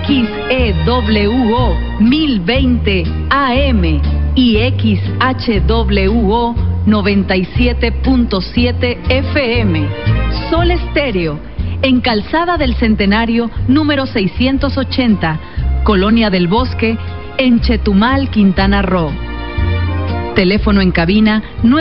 XEWO 1020 AM y XHWO 97.7 FM. Sol Estéreo, en Calzada del Centenario, número 680, Colonia del Bosque, en Chetumal, Quintana Roo. Teléfono en cabina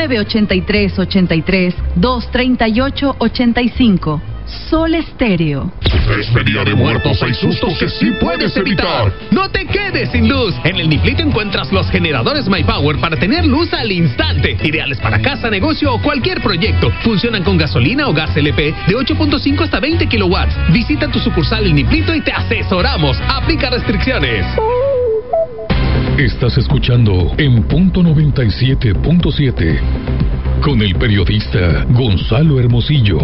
983-83-238-85. Sol Estéreo. Este Día de Muertos hay sustos que sí puedes evitar. No te quedes sin luz. En el Niflito encuentras los generadores MyPower para tener luz al instante. Ideales para casa, negocio o cualquier proyecto. Funcionan con gasolina o gas LP de 8.5 hasta 20 kilowatts. Visita tu sucursal El Niflito y te asesoramos. Aplica restricciones. Estás escuchando en punto 97.7 con el periodista Gonzalo Hermosillo.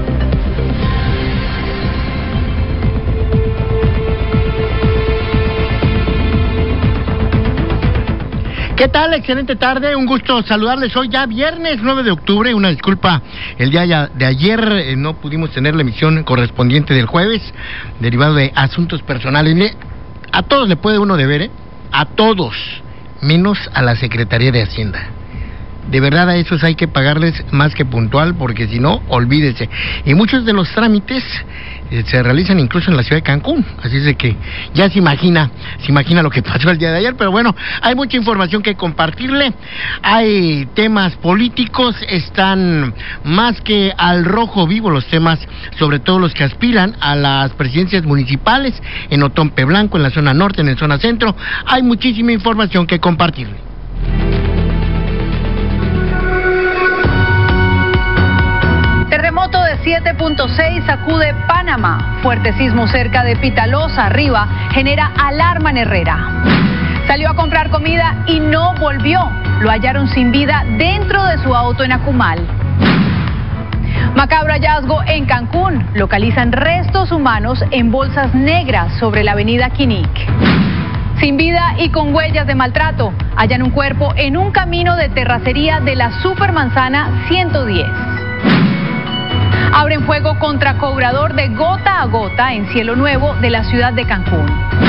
¿Qué tal? Excelente tarde, un gusto saludarles. Hoy ya viernes 9 de octubre, una disculpa, el día de ayer no pudimos tener la emisión correspondiente del jueves, derivado de asuntos personales. Mire, a todos le puede uno deber, a todos, menos a la Secretaría de Hacienda. De verdad a esos hay que pagarles más que puntual, porque si no, olvídese. Y muchos de los trámites se realizan incluso en la ciudad de Cancún, así es de que ya se imagina lo que pasó el día de ayer. Pero bueno, hay mucha información que compartirle, hay temas políticos, están más que al rojo vivo los temas, sobre todo los que aspiran a las presidencias municipales, en Otompe Blanco, en la zona norte, en la zona centro. Hay muchísima información que compartirle. Terremoto de 7.6 sacude Panamá. Fuerte sismo cerca de Pitalosa, arriba, genera alarma en Herrera. Salió a comprar comida y no volvió. Lo hallaron sin vida dentro de su auto en Acumal. Macabro hallazgo en Cancún. Localizan restos humanos en bolsas negras sobre la avenida Quinic. Sin vida y con huellas de maltrato. Hallan un cuerpo en un camino de terracería de la Supermanzana 110. Abren fuego contra cobrador de Gota a Gota en Cielo Nuevo de la ciudad de Cancún.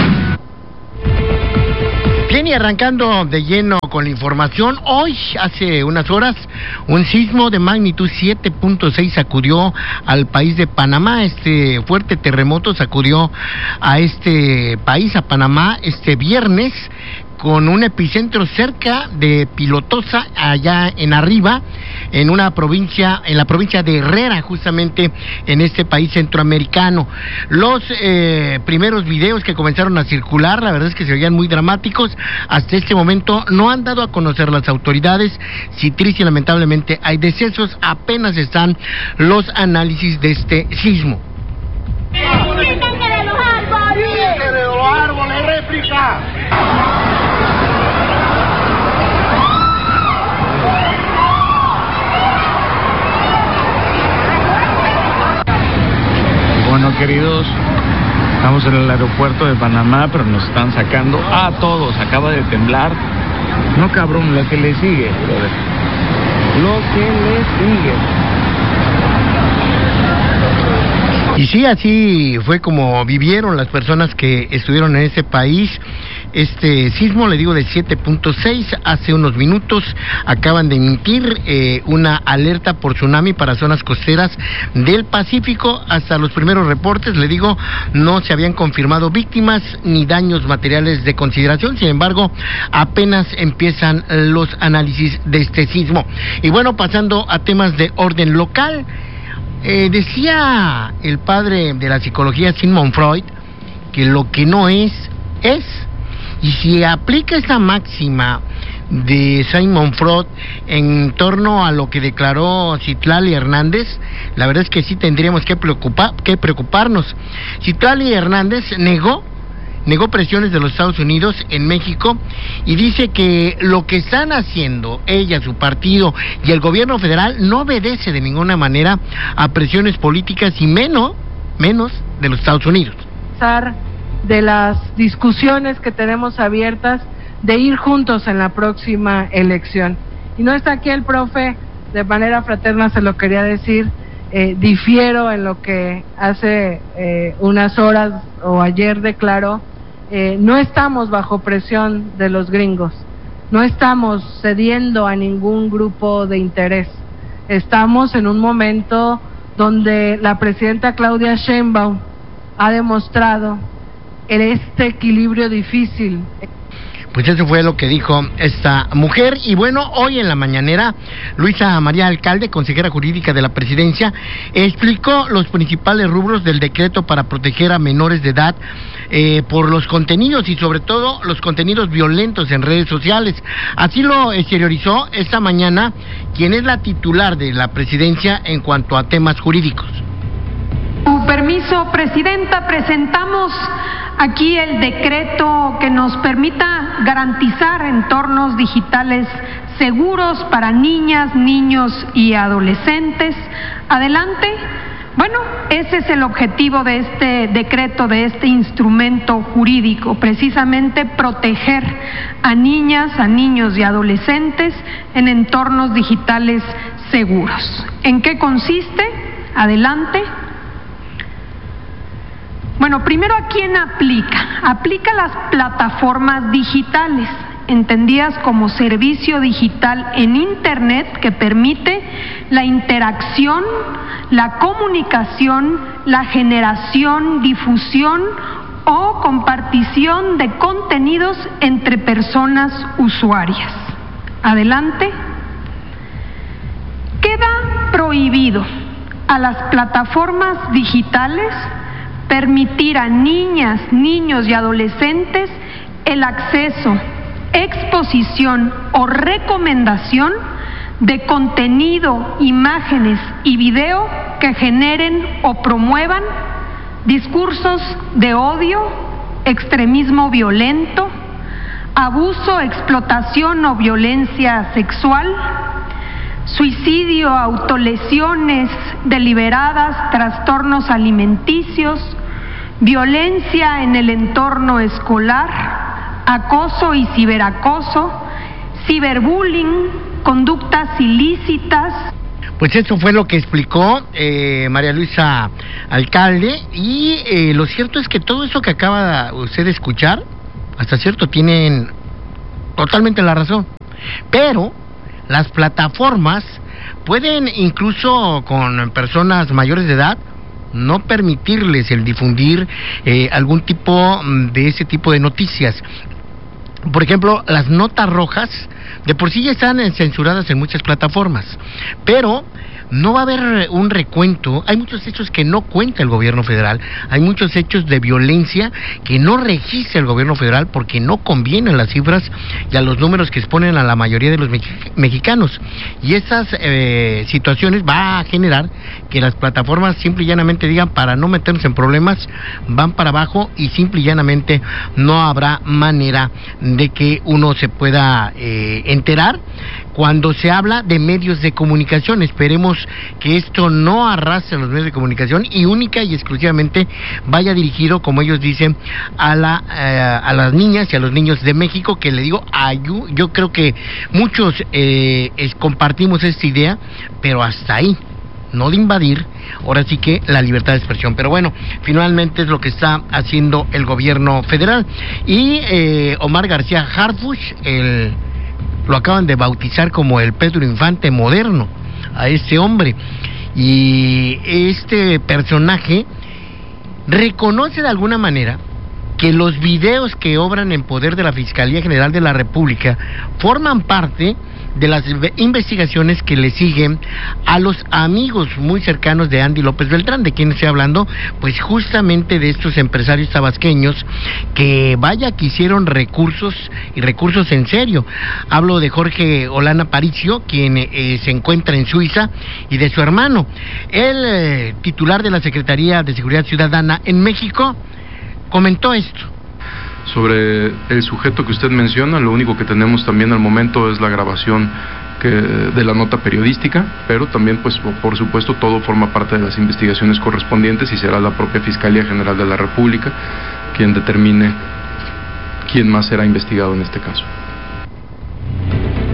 Bien, y arrancando de lleno con la información, hoy, hace unas horas, un sismo de magnitud 7.6 sacudió al país de Panamá. Este fuerte terremoto sacudió a este país, a Panamá, este viernes, con un epicentro cerca de Pilotosa, allá en arriba, en la provincia de Herrera, justamente en este país centroamericano. Los primeros videos que comenzaron a circular, la verdad es que se veían muy dramáticos. Hasta este momento no han dado a conocer las autoridades si triste y lamentablemente hay decesos. Apenas están los análisis de este sismo. ¡Quítense de los árboles! ¡Quítense de los árboles, réplica! Bueno, queridos, estamos en el aeropuerto de Panamá, pero nos están sacando a todos. Acaba de temblar. No, cabrón, lo que le sigue, brother. Lo que le sigue. Y sí, así fue como vivieron las personas que estuvieron en ese país. Este sismo, le digo, de 7.6, hace unos minutos acaban de emitir una alerta por tsunami para zonas costeras del Pacífico. Hasta los primeros reportes, le digo, no se habían confirmado víctimas ni daños materiales de consideración. Sin embargo, apenas empiezan los análisis de este sismo. Y bueno, pasando a temas de orden local, decía el padre de la psicología, Sigmund Freud, que lo que no es, es. Y si aplica esta máxima de Sigmund Freud en torno a lo que declaró Citlali Hernández, la verdad es que sí tendríamos que preocuparnos. Citlali Hernández negó presiones de los Estados Unidos en México y dice que lo que están haciendo ella, su partido y el gobierno federal no obedece de ninguna manera a presiones políticas y menos de los Estados Unidos. De las discusiones que tenemos abiertas de ir juntos en la próxima elección. Y no está aquí el profe, de manera fraterna se lo quería decir, difiero en lo que hace unas horas o ayer declaró. No estamos bajo presión de los gringos, no estamos cediendo a ningún grupo de interés. Estamos en un momento donde la presidenta Claudia Sheinbaum ha demostrado este equilibrio difícil. Pues eso fue lo que dijo esta mujer. Y bueno, hoy en la mañanera, Luisa María Alcalde, consejera jurídica de la presidencia, explicó los principales rubros del decreto para proteger a menores de edad por los contenidos y sobre todo los contenidos violentos en redes sociales. Así lo exteriorizó esta mañana quien es la titular de la presidencia en cuanto a temas jurídicos. Su permiso, Presidenta, presentamos aquí el decreto que nos permita garantizar entornos digitales seguros para niñas, niños y adolescentes. Adelante. Bueno, ese es el objetivo de este decreto, de este instrumento jurídico, precisamente proteger a niñas, a niños y adolescentes en entornos digitales seguros. ¿En qué consiste? Adelante. Bueno, primero, ¿a quién aplica? Aplica a las plataformas digitales, entendidas como servicio digital en Internet que permite la interacción, la comunicación, la generación, difusión o compartición de contenidos entre personas usuarias. Adelante. Queda prohibido a las plataformas digitales permitir a niñas, niños y adolescentes el acceso, exposición o recomendación de contenido, imágenes y video que generen o promuevan discursos de odio, extremismo violento, abuso, explotación o violencia sexual, suicidio, autolesiones deliberadas, trastornos alimenticios, violencia en el entorno escolar, acoso y ciberacoso, ciberbullying, conductas ilícitas. Pues eso fue lo que explicó María Luisa Alcalde y lo cierto es que todo eso que acaba usted de escuchar, hasta cierto tienen totalmente la razón, pero las plataformas pueden incluso con personas mayores de edad no permitirles el difundir algún tipo de ese tipo de noticias. Por ejemplo, las notas rojas de por sí ya están censuradas en muchas plataformas, pero no va a haber un recuento. Hay muchos hechos que no cuenta el gobierno federal, hay muchos hechos de violencia que no registra el gobierno federal porque no convienen las cifras y a los números que exponen a la mayoría de los mexicanos. Y esas situaciones va a generar que las plataformas simple y llanamente digan, para no meternos en problemas, van para abajo y simple y llanamente no habrá manera de que uno se pueda enterar cuando se habla de medios de comunicación. Esperemos que esto no arrastre a los medios de comunicación y única y exclusivamente vaya dirigido, como ellos dicen, a las niñas y a los niños de México, que le digo, yo creo que muchos compartimos esta idea, pero hasta ahí, no de invadir, ahora sí que la libertad de expresión. Pero bueno, finalmente es lo que está haciendo el gobierno federal. Y Omar García Harfuch, lo acaban de bautizar como el Pedro Infante moderno a este hombre, y este personaje reconoce de alguna manera que los videos que obran en poder de la Fiscalía General de la República forman parte de las investigaciones que le siguen a los amigos muy cercanos de Andy López Beltrán. ¿De quién estoy hablando? Pues justamente de estos empresarios tabasqueños que vaya que hicieron recursos y recursos en serio. Hablo de Jorge Olana Aparicio, quien se encuentra en Suiza, y de su hermano, el titular de la Secretaría de Seguridad Ciudadana en México, comentó esto. Sobre el sujeto que usted menciona, lo único que tenemos también al momento es la grabación de la nota periodística, pero también, pues, por supuesto, todo forma parte de las investigaciones correspondientes y será la propia Fiscalía General de la República quien determine quién más será investigado en este caso.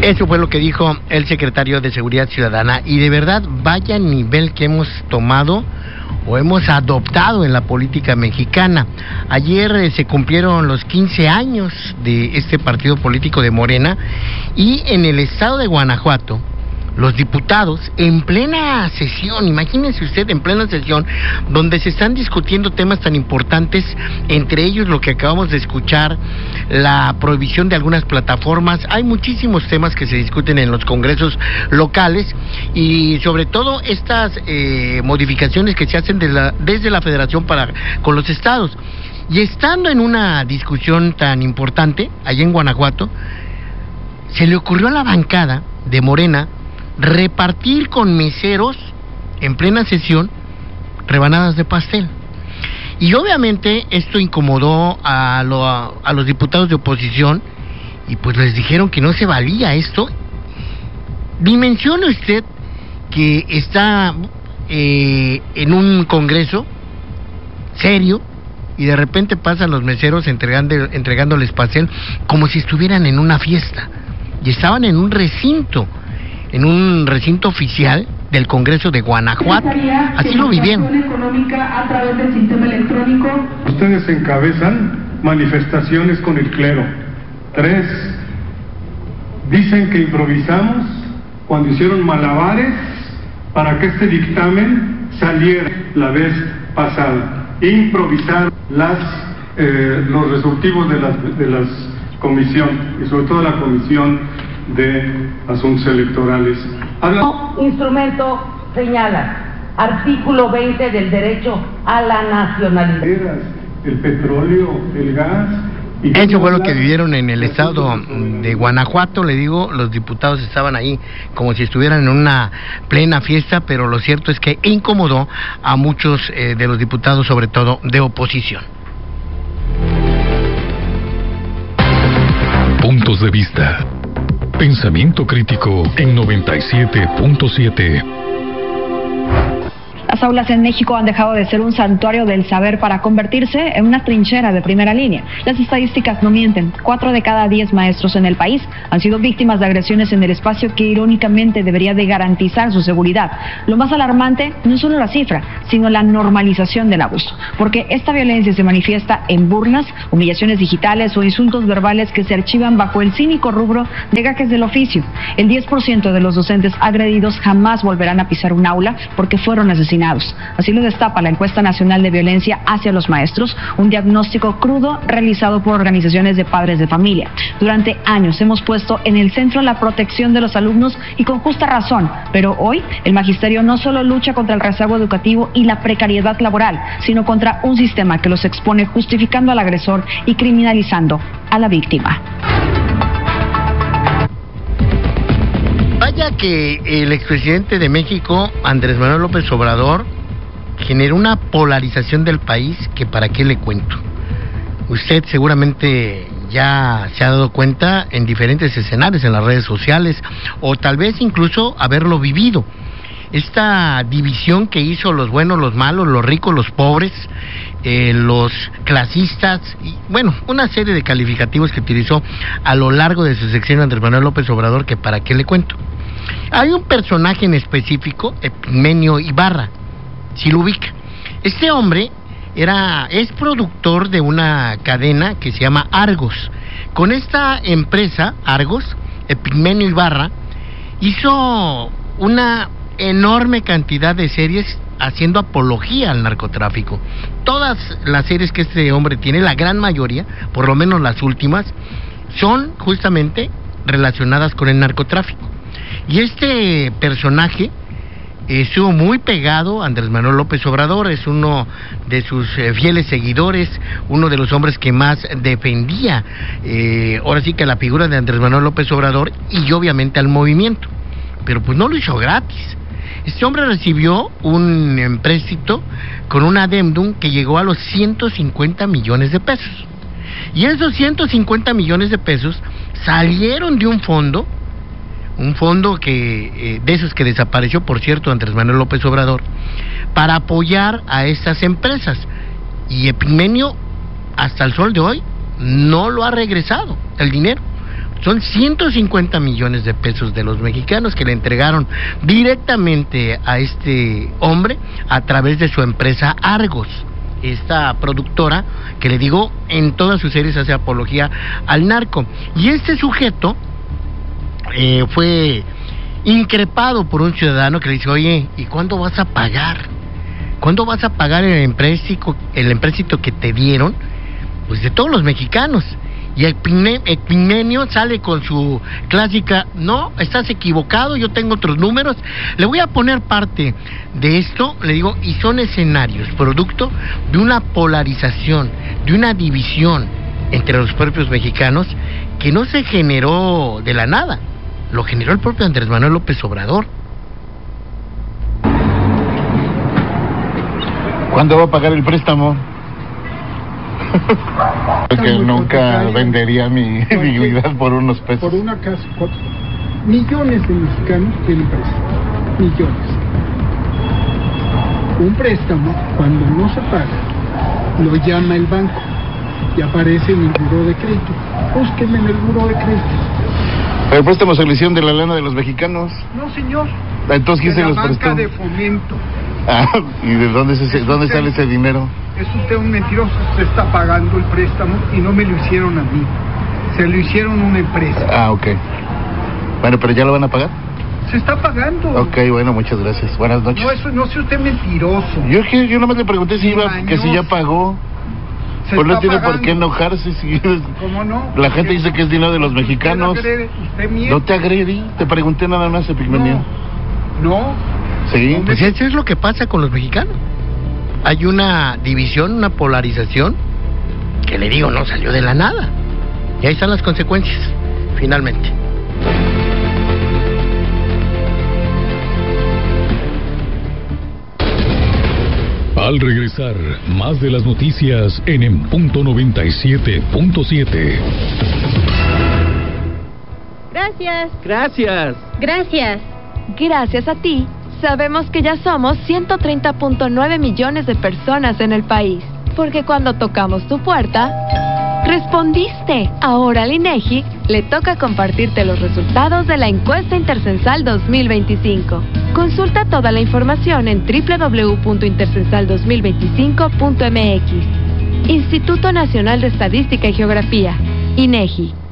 Eso fue lo que dijo el secretario de Seguridad Ciudadana. Y de verdad, vaya nivel que hemos tomado o hemos adoptado en la política mexicana. Ayer se cumplieron los 15 años de este partido político de Morena, y en el estado de Guanajuato, los diputados en plena sesión, imagínense usted, en plena sesión, donde se están discutiendo temas tan importantes, entre ellos lo que acabamos de escuchar, la prohibición de algunas plataformas. Hay muchísimos temas que se discuten en los congresos locales, y sobre todo estas modificaciones que se hacen desde la federación con los estados. Y estando en una discusión tan importante allá en Guanajuato, se le ocurrió a la bancada de Morena repartir con meseros en plena sesión rebanadas de pastel. Y obviamente esto incomodó a los diputados de oposición, y pues les dijeron que no se valía esto. Dimensione usted que está en un congreso serio y de repente pasan los meseros entregándoles pastel como si estuvieran en una fiesta, y estaban en un recinto oficial del Congreso de Guanajuato. Así lo vivieron. A través del sistema electrónico. Ustedes encabezan manifestaciones con el clero. 3, dicen que improvisamos cuando hicieron malabares para que este dictamen saliera la vez pasada. Improvisar los resultados de las comisiones, y sobre todo la comisión de asuntos electorales. Instrumento señala artículo 20 del derecho a la nacionalidad. El petróleo, el gas. Eso fue lo que vivieron en el estado de Guanajuato. Le digo, los diputados estaban ahí como si estuvieran en una plena fiesta, pero lo cierto es que incomodó a muchos de los diputados, sobre todo de oposición. Puntos de vista. Pensamiento crítico en 97.7. Las aulas en México han dejado de ser un santuario del saber para convertirse en una trinchera de primera línea. Las estadísticas no mienten. 4 de cada 10 maestros en el país han sido víctimas de agresiones en el espacio que irónicamente debería de garantizar su seguridad. Lo más alarmante no es solo la cifra, sino la normalización del abuso. Porque esta violencia se manifiesta en burlas, humillaciones digitales o insultos verbales que se archivan bajo el cínico rubro de gajes del oficio. El 10% de los docentes agredidos jamás volverán a pisar un aula porque fueron asesinados. Así lo destapa la encuesta nacional de violencia hacia los maestros, un diagnóstico crudo realizado por organizaciones de padres de familia. Durante años hemos puesto en el centro la protección de los alumnos, y con justa razón, pero hoy el magisterio no solo lucha contra el rezago educativo y la precariedad laboral, sino contra un sistema que los expone justificando al agresor y criminalizando a la víctima. Vaya que el expresidente de México, Andrés Manuel López Obrador, generó una polarización del país que para qué le cuento. Usted seguramente ya se ha dado cuenta en diferentes escenarios, en las redes sociales, o tal vez incluso haberlo vivido. Esta división que hizo los buenos, los malos, los ricos, los pobres, los clasistas, y bueno, una serie de calificativos que utilizó a lo largo de su sexenio Andrés Manuel López Obrador, que para qué le cuento. Hay un personaje en específico, Epigmenio Ibarra, si lo ubica. Este hombre es productor de una cadena que se llama Argos. Con esta empresa, Argos, Epigmenio Ibarra hizo una enorme cantidad de series haciendo apología al narcotráfico. Todas las series que este hombre tiene, la gran mayoría, por lo menos las últimas, son justamente relacionadas con el narcotráfico. Y este personaje estuvo muy pegado a Andrés Manuel López Obrador, es uno de sus fieles seguidores, uno de los hombres que más defendía, ahora sí que la figura de Andrés Manuel López Obrador y obviamente al movimiento. Pero pues no lo hizo gratis. Este hombre recibió un empréstito con un adendum que llegó a los 150 millones de pesos. Y esos 150 millones de pesos salieron de un fondo que de esos que desapareció, por cierto, Andrés Manuel López Obrador, para apoyar a estas empresas. Y Epigmenio, hasta el sol de hoy, no lo ha regresado, el dinero. Son 150 millones de pesos de los mexicanos que le entregaron directamente a este hombre a través de su empresa Argos, esta productora que, le digo, en todas sus series hace apología al narco. Y este sujeto fue increpado por un ciudadano que le dice: oye, ¿y cuándo vas a pagar? ¿Cuándo vas a pagar el empréstito que te dieron? Pues de todos los mexicanos. Y Epigmenio sale con su clásica: no, estás equivocado, yo tengo otros números. Le voy a poner parte de esto, le digo, y son escenarios, producto de una polarización, de una división entre los propios mexicanos que no se generó de la nada, lo generó el propio Andrés Manuel López Obrador. ¿Cuándo va a pagar el préstamo? Porque nunca vendería mi dignidad por unos pesos. Por una casa, millones de mexicanos tienen préstamo, millones. Un préstamo, cuando no se paga, lo llama el banco y aparece en el buró de crédito. Búsquenme en el buró de crédito. Pero el préstamo se le hicieron de la lana de los mexicanos. No, señor. Entonces, ¿quién se los prestó? La banca de Fomento. Ah, ¿y de dónde sale ese dinero? Es usted un mentiroso, usted está pagando el préstamo y no me lo hicieron a mí, se lo hicieron a una empresa. Ah, ok. Bueno, pero ¿ya lo van a pagar? Se está pagando. Ok, bueno, muchas gracias. Buenas noches. No, eso no sea usted mentiroso. Yo nomás le pregunté si ya pagó. Pues no tiene por qué enojarse. ¿Cómo no? La gente dice que es dinero de los mexicanos. Usted miente. No te agredí, te pregunté nada más, Epigmenio. No. Sí. Pues eso es lo que pasa con los mexicanos. Hay una división, una polarización que, le digo, no salió de la nada. Y ahí están las consecuencias, finalmente. Al regresar, más de las noticias en punto 97.7. Gracias. Gracias. Gracias. Gracias a ti, sabemos que ya somos 130.9 millones de personas en el país. Porque cuando tocamos tu puerta, respondiste. Ahora al INEGI le toca compartirte los resultados de la encuesta Intercensal 2025. Consulta toda la información en www.intercensal2025.mx. Instituto Nacional de Estadística y Geografía, INEGI.